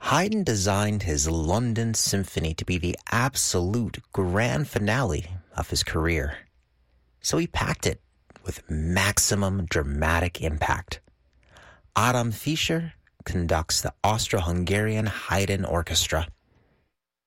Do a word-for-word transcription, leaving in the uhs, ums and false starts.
Haydn designed his London Symphony to be the absolute grand finale of his career, so he packed it with maximum dramatic impact. Adam Fischer conducts the Austro-Hungarian Haydn Orchestra,